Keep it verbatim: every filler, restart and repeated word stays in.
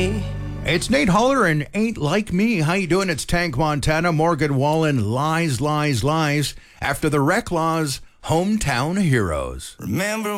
me. It's Nate Holler and Ain't Like Me. How you doing? It's Tank Montana. Morgan Wallen, Lies, Lies, Lies. After the Rec Laws, Hometown Heroes. Remember